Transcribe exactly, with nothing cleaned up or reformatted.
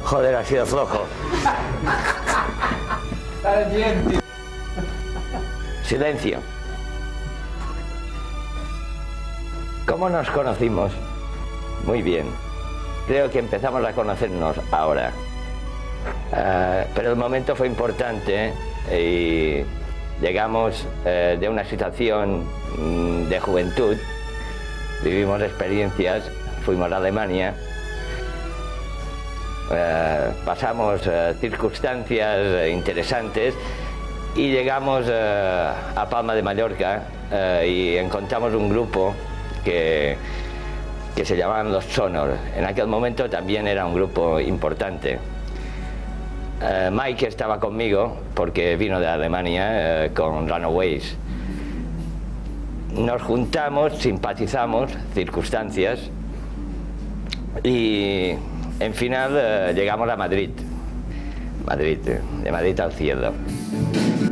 Joder, ha sido flojo. Silencio. ¿Cómo nos conocimos? Muy bien. Creo que empezamos a conocernos ahora. Uh, pero el momento fue importante y llegamos uh, de una situación um, de juventud, vivimos experiencias, fuimos a Alemania, uh, pasamos uh, circunstancias interesantes y llegamos uh, a Palma de Mallorca uh, y encontramos un grupo que, que se llamaban Los Sonor. En aquel momento también era un grupo importante. Uh, Mike estaba conmigo porque vino de Alemania uh, con Runaways. Nos juntamos, simpatizamos, circunstancias y en final uh, llegamos a Madrid. Madrid, de Madrid al cielo.